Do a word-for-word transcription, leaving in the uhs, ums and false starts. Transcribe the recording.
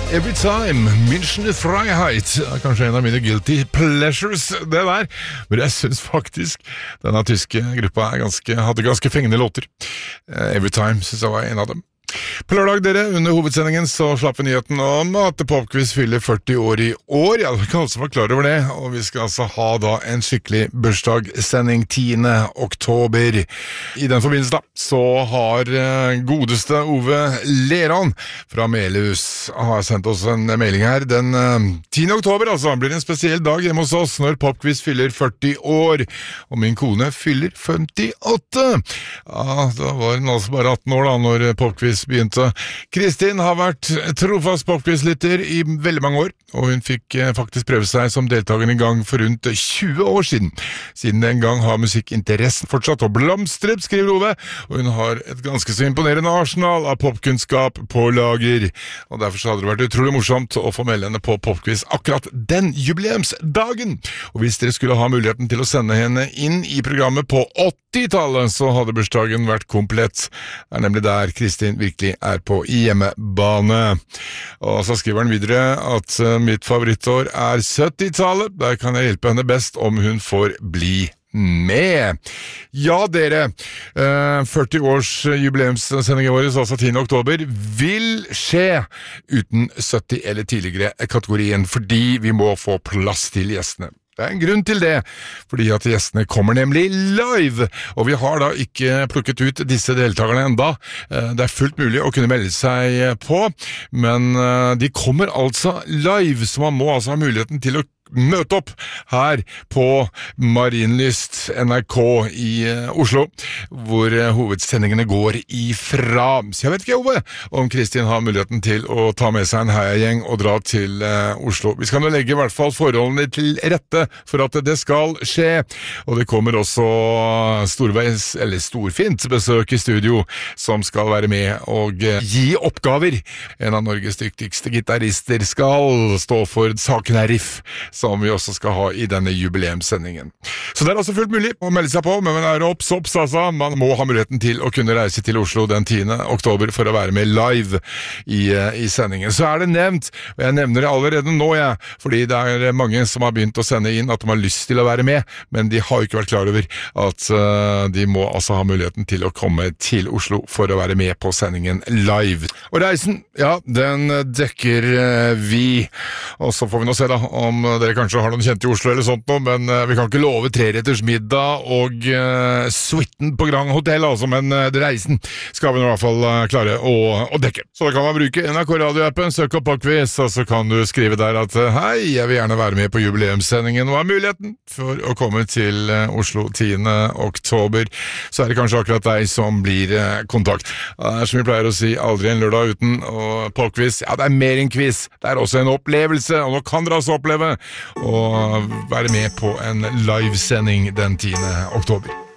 Every Time, München Freiheit, kanskje en av mine guilty pleasures, det der, men jeg synes faktisk denne tyske gruppa er ganske, hadde ganske fengende låter. Every Time synes jeg var en av dem. På lørdag, dere, under hovedsendingen så slapp vi nyheten om at Popquiz fyller førti år i år. Ja, vi kan også være klar over det, og vi skal altså ha da en skikkelig bursdagssending tiende oktober. I den forbindelse da, så har godeste Ove Leran fra Melhus har sendt oss en melding her. Den tiende oktober altså, blir en spesiell dag hjemme hos oss når Popquiz fyller førti år, og min kone fyller femtiåtte. Ja, da var hun altså bare atten år da, når Popquiz begynte. Kristin har vært trofast Popquiz-lytter i veldig mange år, og hun fikk faktisk prøve seg som deltaker en gang for rundt tjue år siden. Siden den gang har musikkinteressen fortsatt å blomstre, skriver Ove, og hun har et ganske så imponerende arsenal av popkunnskap på lager. Og derfor så hadde det vært utrolig morsomt å få melde henne på Popquiz akkurat den jubileumsdagen. Og hvis dere skulle ha muligheten til å sende henne inn i programmet på åttitallet, så hadde bursdagen vært komplett. Det er nemlig der Kristin virkelig er på hjemmebane. Og så skriver han videre at mitt favorittår er syttitallet. Der kan jeg hjelpe henne best om hun får bli med. Ja, dere, førti års jubileumssendingen vår, altså tiende oktober, vil skje uten sytti eller tidligere kategorien, fordi vi må få plass til gjestene. Det er en grunn til det, fordi at gjestene kommer nemlig live, og vi har da ikke plukket ut disse deltakerne enda. Det er fullt mulig å kunne melde seg på, men de kommer altså live, så man må altså ha muligheten til å møte opp her på Marienlyst N R K i Oslo, hvor hovedsendingene går ifra. Så jeg vet ikke, Ove, om Kristin har muligheten til å ta med seg en heiagjeng og dra til Oslo. Vi skal nå legge i hvert fall forholdene til rette for at det skal skje, og det kommer også storveis, eller storfint besøk i studio, som skal være med og gi oppgaver. En av Norges dyktigste gitarister skal stå for Saken er riff, som vi også skal ha i denne jubileumssendingen. Så det er altså fullt mulig å melde seg på, men man er opps, opps, altså. Man må ha muligheten til å kunne reise til Oslo den tiende oktober for å være med live i, i sendingen. Så er det nevnt, og jeg nevner det allerede nå, jeg, fordi det er mange som har begynt å sende inn at de har lyst til å være med, men de har ikke vært klar over at uh, de må altså ha muligheten til å komme til Oslo for å være med på sendingen live. Og reisen, ja, den dekker uh, vi, og så får vi nå se da, om dere kanskje har noen kjent i Oslo eller sånt noe, men uh, vi kan ikke love treretters middag og uh, suiten på Grand Hotel, altså, men uh, reisen skal vi nå i hvert fall uh, klare å, å dekke. Så da kan man bruke N R K radioappen, søk opp Popquiz, og så kan du skrive der at uh, hei, jeg vil gjerne være med på jubileumssendingen, og ha muligheten for å komme til uh, Oslo tiende oktober. Så er det kanskje akkurat deg som blir uh, kontakt. Det er som vi pleier å si, aldri en lørdag uten, og Popquiz, ja, det er mer en quiz, det er også en opplevelse, og nå kan dere altså oppleve og være med på en livesending den tiende oktober.